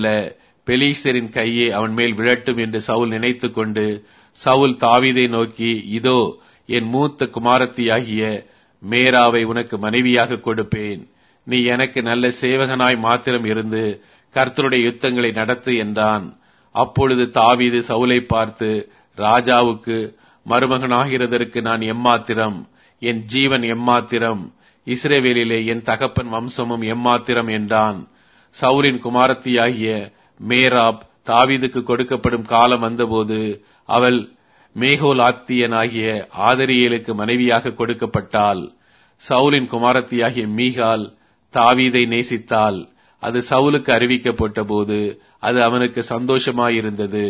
பெலிஸ்தரின் கையே அவன் மேல் விழட்டும் என்று சவுல் நினைத்துக் கொண்டு, சவுல் தாவீதை நோக்கி, இதோ என் மூத்த குமாரத்தியாகிய மேராவை உனக்கு மனைவியாக கொடுப்பேன். நீ எனக்கு நல்ல சேவகனாய் மாத்திரம் இருந்து கர்த்தருடைய யுத்தங்களை நடத்து என்றான். அப்பொழுது தாவீது சவுலை பார்த்து, ராஜாவுக்கு மருமகனாகிறதற்கு நான் எம்மாத்திரம், என் ஜீவன் எம்மாத்திரம், இஸ்ரவேலிலே என் தகப்பன் வம்சமும் எம்மாத்திரம் என்றான். சவுலின் குமாரத்தியாகிய மேராப் தாவீதுக்கு கொடுக்கப்படும் காலம் வந்தபோது அவள் மேகோலாத்தியனாகிய ஆதரியேலுக்கு மனைவியாக கொடுக்கப்பட்டாள். சவுலின் குமாரத்தியாகிய மீகால் தாவீதை நேசித்தாள். அது சவுலுக்கு அறிவிக்கப்பட்ட போது அது அவனுக்கு சந்தோஷமாயிருந்தது.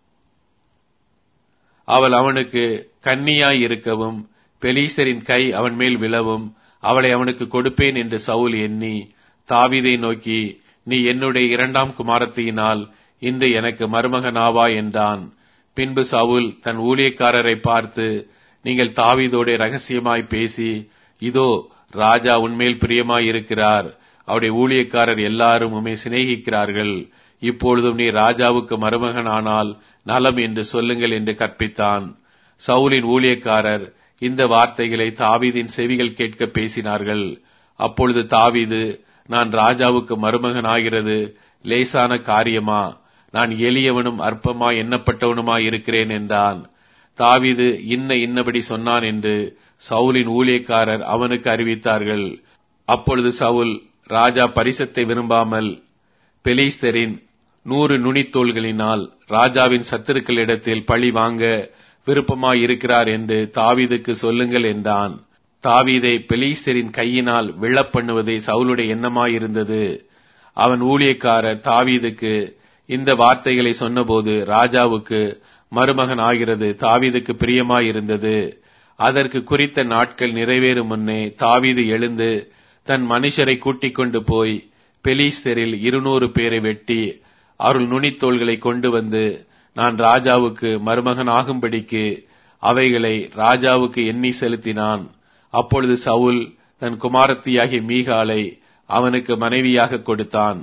அவள் அவனுக்கு கன்னியாய் இருக்கவும் பெலிஸ்தரின் கை அவன் மேல் விழவும் அவளை அவனுக்கு கொடுப்பேன் என்று சவுல் எண்ணி தாவீதை நோக்கி, நீ என்னுடைய இரண்டாம் குமாரத்தியினால் இன்று எனக்கு மருமகனாவா என்றான். பின்பு சவுல் தன் ஊழியக்காரரை பார்த்து, நீங்கள் தாவீதோடு ரகசியமாய் பேசி, இதோ ராஜா உன்மேல் பிரியமாயிருக்கிறார், அவருடைய ஊழியக்காரர் எல்லாரும் உம்மை சிநேகிக்கிறார்கள், இப்பொழுதும் நீ ராஜாவுக்கு மருமகனானால் நலம் என்று சொல்லுங்கள் என்று கற்பித்தான். சவுலின் ஊழியக்காரர் இந்த வார்த்தைகளை தாவீதின் செவிகள் கேட்க பேசினார்கள். அப்பொழுது தாவீது, நான் ராஜாவுக்கு மருமகனாகிறது லேசான காரியமா? நான் எளியவனும் அற்பமா எண்ணப்பட்டவனுமாய் இருக்கிறேன் என்றான். தாவீது இன்னபடி சொன்னான் என்று சவுலின் ஊழியக்காரர் அவனுக்கு அறிவித்தார்கள். அப்பொழுது சவுல், ராஜா பரிசத்தை விரும்பாமல் பெலிஸ்தரின் 100 நுனித்தோள்களினால் ராஜாவின் சத்துருக்களிடத்தில் பழி வாங்க விருப்பமாயிருக்கிறார் என்று தாவீதுக்கு சொல்லுங்கள் என்றான். தாவீதை பெலிஸ்தரின் கையினால் விழப்பண்ணுவதே சவுலுடைய எண்ணமாயிருந்தது. அவன் ஊழியக்காரர் தாவீதுக்கு இந்த வார்த்தைகளை சொன்னபோது ராஜாவுக்கு மருமகன் ஆகிறது தாவீதுக்கு பிரியமாயிருந்தது. அதற்கு குறித்த நாட்கள் நிறைவேறும் முன்னே தாவீது எழுந்து தன் மனுஷரை கூட்டிக் கொண்டு போய் பெலிஸ்தரில் 200 பேரை வெட்டி அவர்கள் நுனித்தோள்களை கொண்டு வந்து, நான் ராஜாவுக்கு மருமகன் ஆகும்படிக்கு அவைகளை ராஜாவுக்கு எண்ணி செலுத்தினான். அப்பொழுது சவுல் தன் குமாரத்தியாகிய மீகாலை அவனுக்கு மனைவியாக கொடுத்தான்.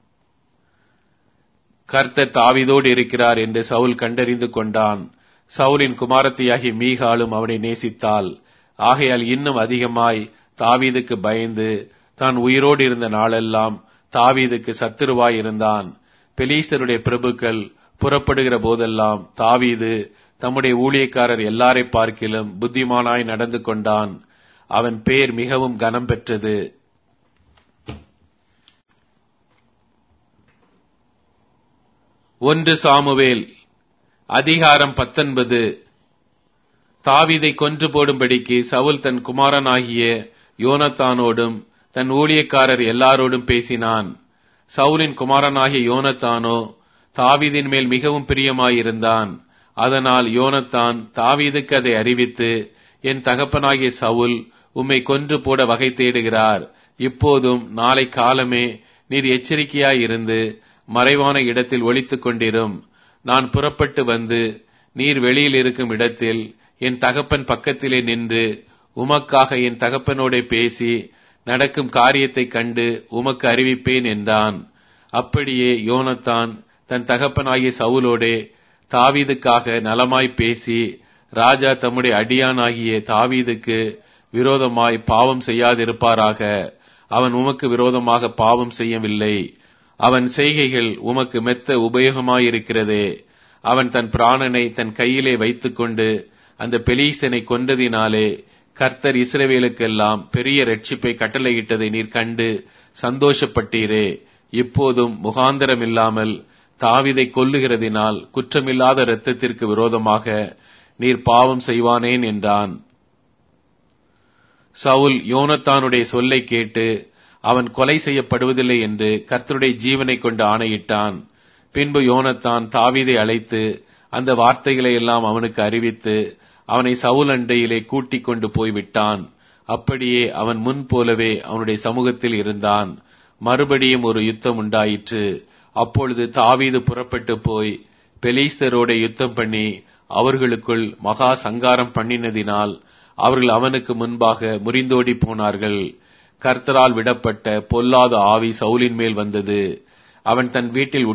கர்த்தர் தாவீதோடு இருக்கிறார் என்று சவுல் கண்டறிந்து கொண்டான். சவுலின் குமாரத்தியாகிய மீகாலும் அவனை நேசித்தாள். ஆகையால் இன்னும் அதிகமாய் தாவீதுக்கு பயந்து தான் உயிரோடு இருந்த நாளெல்லாம் தாவீதுக்கு சத்துருவாய் இருந்தான். பெலிஸ்தருடைய பிரபுக்கள் புறப்படுகிற போதெல்லாம் தாவீது தம்முடைய ஊழியக்காரர் எல்லாரை பார்க்கிலும் புத்திமானாய் நடந்து கொண்டான். அவன் பேர் மிகவும் கனம் பெற்றது. ஒன்று சாமுவேல் அதிகாரம் 19. தாவீதை கொன்று போடும்படிக்கு சவுல் தன் குமாரனாகிய யோனத்தானோடும் தன் ஊழியக்காரர் எல்லாரோடும் பேசினான். சவுலின் குமாரனாகிய யோனத்தானோ தாவீதின் மேல் மிகவும் பிரியமாயிருந்தான். அதனால் யோனத்தான் தாவீதுக்கு அதை அறிவித்து, என் தகப்பனாகிய சவுல் உம்மை கொன்று போட வகை தேடுகிறார். இப்போதும் நாளை காலமே நீர் எச்சரிக்கையாயிருந்து மறைவான இடத்தில் ஒளித்துக் கொண்டிரும். நான் புறப்பட்டு வந்து நீர் வெளியில் இருக்கும் இடத்தில் என் தகப்பன் பக்கத்திலே நின்று உமக்காக என் தகப்பனோட பேசி நடக்கும் காரியத்தைக் கண்டு உமக்கு அறிவிப்பேன் என்றான். அப்படியே யோனத்தான் தன் தகப்பனாகிய சவுலோடே தாவீதுக்காக நலமாய் பேசி, ராஜா தம்முடைய அடியானாகிய தாவீதுக்கு விரோதமாய் பாவம் செய்யாதிருப்பாராக. அவன் உமக்கு விரோதமாக பாவம் செய்யவில்லை. அவன் செய்கைகள் உமக்கு மெத்த உபயோகமாயிருக்கிறதே. அவன் தன் பிராணனை தன் கையிலே வைத்துக் கொண்டு அந்த பெலிஸ்தனை கொன்றதினாலே கர்த்தர் இஸ்ரவேலுக்கெல்லாம் பெரிய இரட்சிப்பை கட்டளையிட்டதை நீர் கண்டு சந்தோஷப்பட்டீரே. இப்போதும் முகாந்தரம் இல்லாமல் தாவீதை கொல்லுகிறதினால் குற்றமில்லாத இரத்தத்திற்கு விரோதமாக நீர் பாவம் செய்வானேன் என்றான். சவுல் யோனத்தானுடைய சொல்லை கேட்டு அவன் கொலை செய்யப்படுவதில்லை என்று கர்த்தருடைய ஜீவனை கொண்டு ஆணையிட்டான். பின்பு யோனத்தான் தாவீதை அழைத்து அந்த வார்த்தைகளை எல்லாம் அவனுக்கு அறிவித்து அவனை சவுல் அண்டையிலே கூட்டிக் கொண்டு போய்விட்டான். அப்படியே அவன் முன் போலவே அவனுடைய சமூகத்தில் இருந்தான். மறுபடியும் ஒரு யுத்தம் உண்டாயிற்று. அப்பொழுது தாவீது புறப்பட்டு போய் பெலிஸ்தரோட யுத்தம் பண்ணி அவர்களுக்குள் மகா சங்காரம் பண்ணினதினால் அவர்கள் அவனுக்கு முன்பாக முறிந்தோடி போனார்கள். கர்த்தரால் விடப்பட்ட பொல்லாத ஆவி சவுலின் மேல் வந்தது. அவன் தன் வீட்டில்